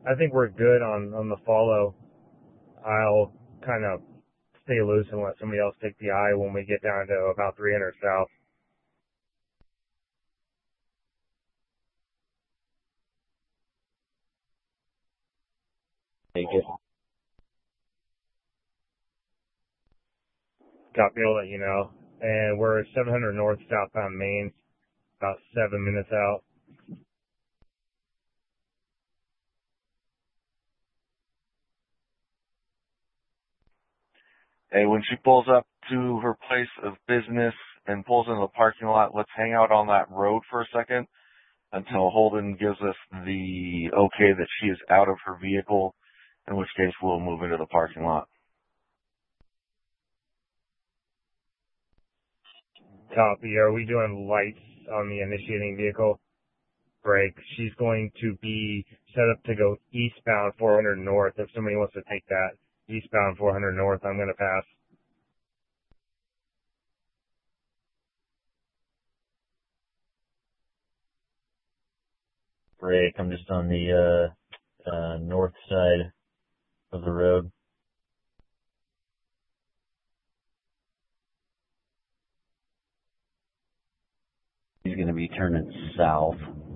I think we're good on the follow. I'll kind of stay loose and let somebody else take the eye when we get down to about 300 south. Take it. Copy, I'll let you know. And we're 700 north southbound Main, about 7 minutes out. Hey, when she pulls up to her place of business and pulls into the parking lot, let's hang out on that road for a second until Holden gives us the okay that she is out of her vehicle, in which case we'll move into the parking lot. Copy. Are we doing lights on the initiating vehicle? Break. She's going to be set up to go eastbound 400 north. If somebody wants to take that eastbound 400 north, I'm going to pass. Break. I'm just on the north side of the road. He's going to be turning south.